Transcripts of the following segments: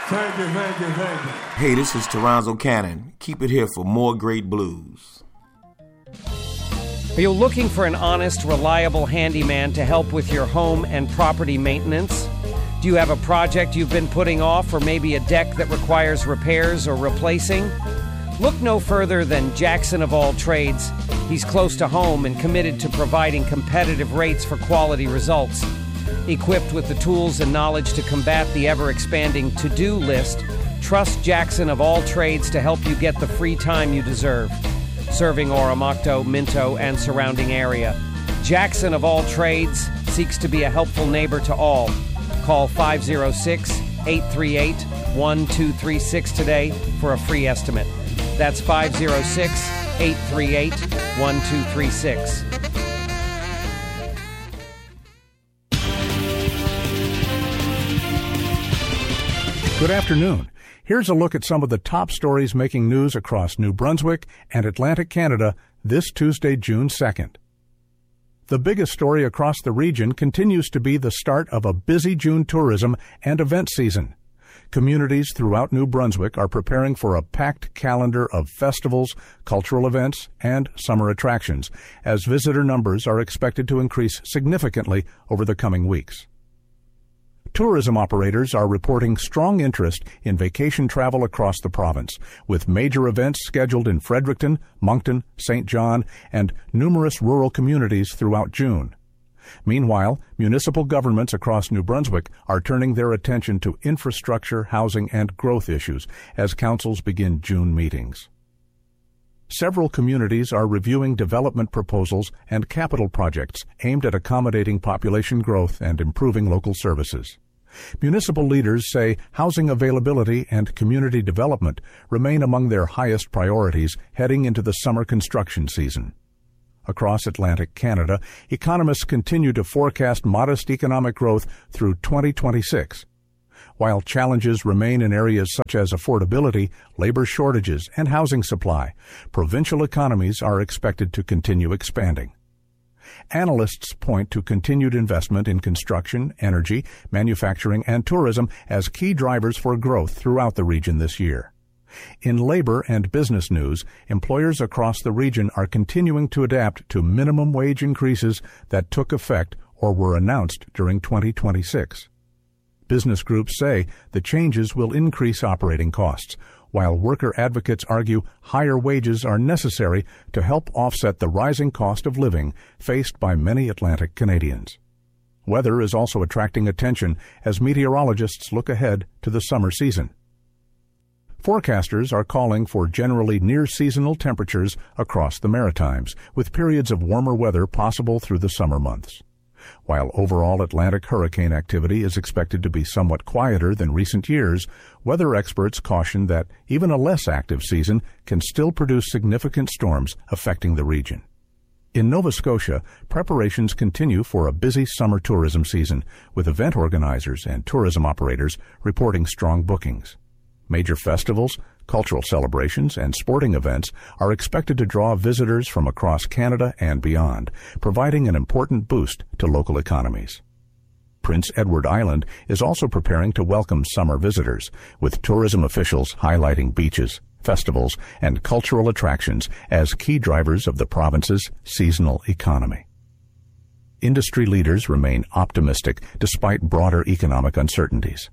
Thank you. Hey, this is Toronzo Cannon. Keep it here for more great blues. Are you looking for an honest, reliable handyman to help with your home and property maintenance? Do you have a project you've been putting off, or maybe a deck that requires repairs or replacing? Look no further than Jackson of All Trades. He's close to home and committed to providing competitive rates for quality results. Equipped with the tools and knowledge to combat the ever-expanding to-do list, trust Jackson of All Trades to help you get the free time you deserve. Serving Oromocto, Minto, and surrounding area, Jackson of All Trades seeks to be a helpful neighbor to all. Call 506-838-1236 today for a free estimate. That's 506-838-1236. Good afternoon. Here's a look at some of the top stories making news across New Brunswick and Atlantic Canada this Tuesday, June 2nd. The biggest story across the region continues to be the start of a busy June tourism and event season. Communities throughout New Brunswick are preparing for a packed calendar of festivals, cultural events, and summer attractions, as visitor numbers are expected to increase significantly over the coming weeks. Tourism operators are reporting strong interest in vacation travel across the province, with major events scheduled in Fredericton, Moncton, St. John, and numerous rural communities throughout June. Meanwhile, municipal governments across New Brunswick are turning their attention to infrastructure, housing, and growth issues as councils begin June meetings. Several communities are reviewing development proposals and capital projects aimed at accommodating population growth and improving local services. Municipal leaders say housing availability and community development remain among their highest priorities heading into the summer construction season. Across Atlantic Canada, economists continue to forecast modest economic growth through 2026. While challenges remain in areas such as affordability, labor shortages, and housing supply, provincial economies are expected to continue expanding. Analysts point to continued investment in construction, energy, manufacturing, and tourism as key drivers for growth throughout the region this year. In labor and business news, employers across the region are continuing to adapt to minimum wage increases that took effect or were announced during 2026. Business groups say the changes will increase operating costs, while worker advocates argue higher wages are necessary to help offset the rising cost of living faced by many Atlantic Canadians. Weather is also attracting attention as meteorologists look ahead to the summer season. Forecasters are calling for generally near-seasonal temperatures across the Maritimes, with periods of warmer weather possible through the summer months. While overall Atlantic hurricane activity is expected to be somewhat quieter than recent years, weather experts caution that even a less active season can still produce significant storms affecting the region. In Nova Scotia, preparations continue for a busy summer tourism season, with event organizers and tourism operators reporting strong bookings. Major festivals, cultural celebrations, and sporting events are expected to draw visitors from across Canada and beyond, providing an important boost to local economies. Prince Edward Island is also preparing to welcome summer visitors, with tourism officials highlighting beaches, festivals, and cultural attractions as key drivers of the province's seasonal economy. Industry leaders remain optimistic despite broader economic uncertainties.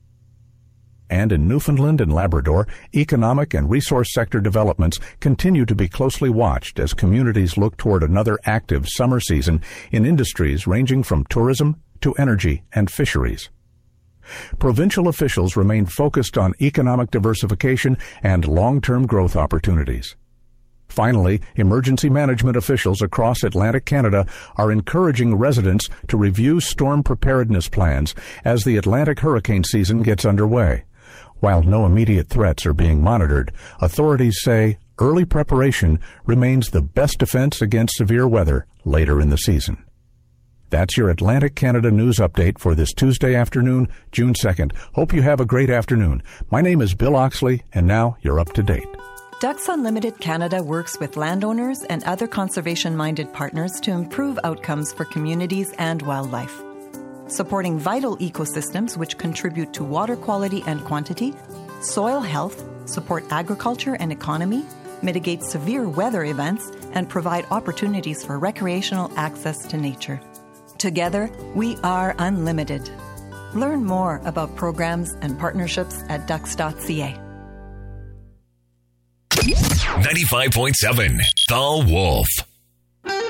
And in Newfoundland and Labrador, economic and resource sector developments continue to be closely watched as communities look toward another active summer season in industries ranging from tourism to energy and fisheries. Provincial officials remain focused on economic diversification and long-term growth opportunities. Finally, emergency management officials across Atlantic Canada are encouraging residents to review storm preparedness plans as the Atlantic hurricane season gets underway. While no immediate threats are being monitored, authorities say early preparation remains the best defense against severe weather later in the season. That's your Atlantic Canada news update for this Tuesday afternoon, June 2nd. Hope you have a great afternoon. My name is Bill Oxley, and now you're up to date. Ducks Unlimited Canada works with landowners and other conservation-minded partners to improve outcomes for communities and wildlife. Supporting vital ecosystems which contribute to water quality and quantity, soil health, support agriculture and economy, mitigate severe weather events, and provide opportunities for recreational access to nature. Together, we are unlimited. Learn more about programs and partnerships at ducks.ca. 95.7 The Wolf.